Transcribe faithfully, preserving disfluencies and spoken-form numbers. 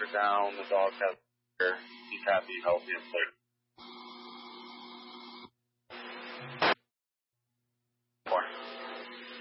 are down. The dog has. He's happy, healthy, and played.